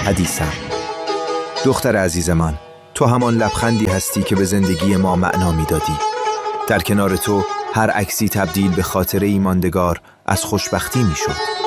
حدیثم. دختر عزیز من، تو همان لبخندی هستی که به زندگی ما معنا میدادی. در کنار تو هر عکسی تبدیل به خاطره ماندگار از خوشبختی میشد.